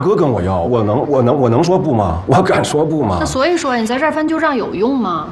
哥跟我要，我能说不吗？我敢说不吗？ 那所以说你在这儿翻旧账有用吗？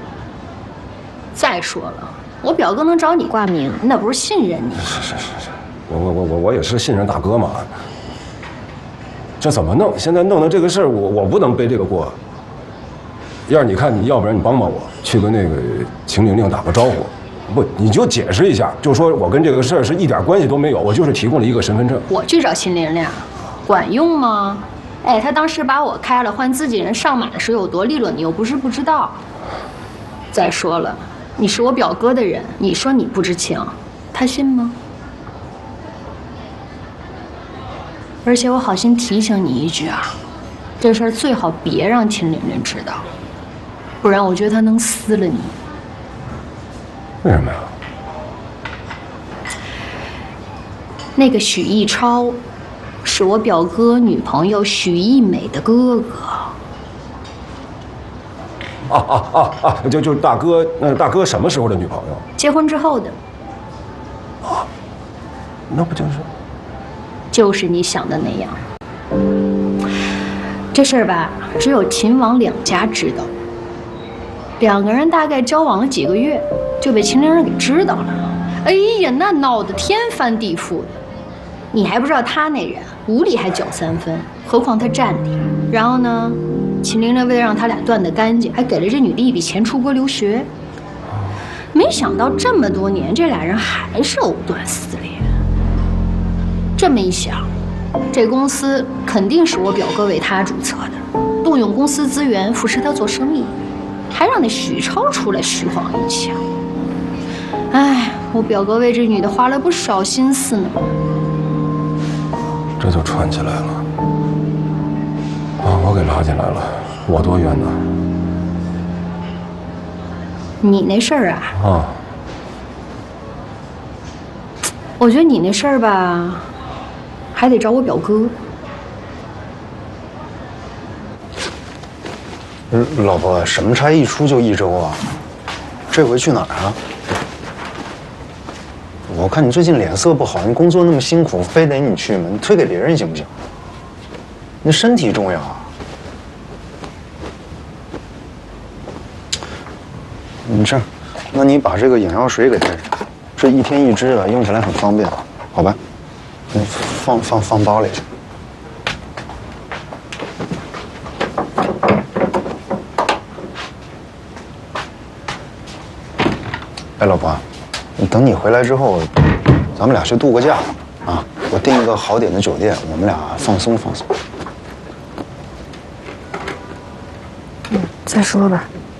再说了，我表哥能找你挂名，那不是信任你？ 是，我也是信任大哥嘛。这怎么弄？现在弄的这个事儿，我不能背这个锅。燕儿，你看，你要不然你帮帮我，去跟那个秦玲玲打个招呼。不，你就解释一下，就说我跟这个事儿是一点关系都没有，我就是提供了一个身份证。 我去找秦玲玲，管用吗？哎，他当时把我开了，换自己人上马的时候有多利落，你又不是不知道。再说了，你是我表哥的人，你说你不知情，他信吗？而且我好心提醒你一句啊，这事儿最好别让秦玲玲知道，不然我觉得她能撕了你。 为什么呀？ 那个许艺超，是我表哥女朋友许艺美的哥哥。 就是大哥，那大哥什么时候的女朋友？ 结婚之后的。 啊，那不就是你想的那样。这事儿吧，只有秦王两家知道。两个人大概交往了几个月，就被秦玲玲给知道了。哎呀，那闹得天翻地覆的。你还不知道他那人无理还搅3分，何况他占理。然后呢，秦玲玲为了让他俩断得干净，还给了这女的一笔钱出国留学。没想到这么多年，这俩人还是藕断丝连。这么一想，这公司肯定是我表哥为他注册的，动用公司资源扶持他做生意，还让那许超出来虚晃一枪。哎，我表哥为这女的花了不少心思呢。 这就串起来了。我给拉进来了，我多冤呢。 你那事儿啊？我觉得你那事儿吧，还得找我表哥。 老婆，什么差一出就1周啊？这回去哪儿啊？我看你最近脸色不好，你工作那么辛苦，非得你去吗？你推给别人行不行？你身体重要啊。你这样，那你把这个眼药水给带上，这1天1支的，用起来很方便，好吧？你放包里去。哎，老婆，等你回来之后，咱们俩去度个假啊！我订一个好点的酒店，我们俩放松放松。 再说吧。